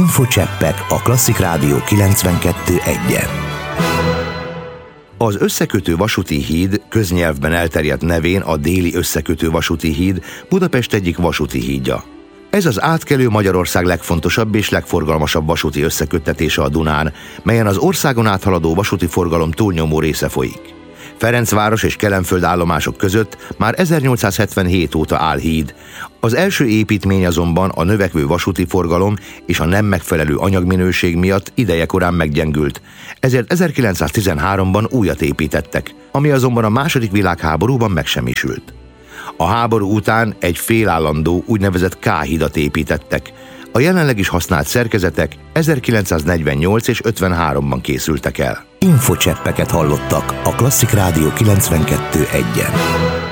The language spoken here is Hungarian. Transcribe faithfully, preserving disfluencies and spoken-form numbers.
Infocseppek a Klasszik Rádió kilencvenkettő egyen. Az összekötő vasúti híd, köznyelvben elterjedt nevén a déli összekötő vasúti híd, Budapest egyik vasúti hídja. Ez az átkelő Magyarország legfontosabb és legforgalmasabb vasúti összeköttetése a Dunán, melyen az országon áthaladó vasúti forgalom túlnyomó része folyik. Ferencváros és Kelenföld állomások között már ezernyolcszázhetvenhét óta áll híd. Az első építmény azonban a növekvő vasúti forgalom és a nem megfelelő anyagminőség miatt idejekorán meggyengült, ezért ezerkilencszáztizenháromban újat építettek, ami azonban a második világháborúban megsemmisült. A háború után egy félállandó úgynevezett K-hidat építettek. A jelenleg is használt szerkezetek ezerkilencszáznegyvennyolc és ötvenháromban készültek el. Infocseppeket hallottak a Klasszik Rádió kilencvenkettő egyen.